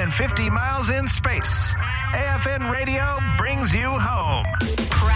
150 miles in space. AFN Radio brings you home.